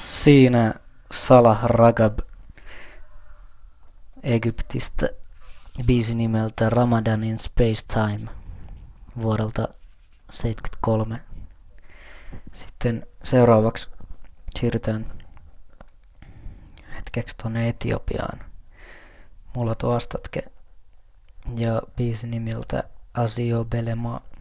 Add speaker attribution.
Speaker 1: Siinä Salah Ragab Egyptistä biisi nimeltä Ramadan in Space Time vuodelta 1973. Sitten seuraavaksi siirrytään hetkeksi tuonne Etiopiaan. Mulla Astatke ja biisi nimeltä Asio Belema.